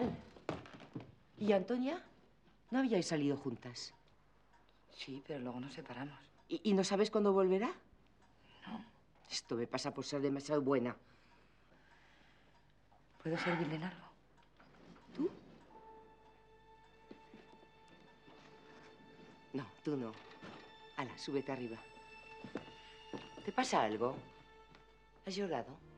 tal? ¿Y Antonia? ¿No habíais salido juntas? Sí, pero luego nos separamos. ¿Y no sabes cuándo volverá? No. Esto me pasa por ser demasiado buena. ¿Puedo servirle en algo? ¿Tú? No, tú no. Hala, súbete arriba. ¿Te pasa algo? ¿Has llorado?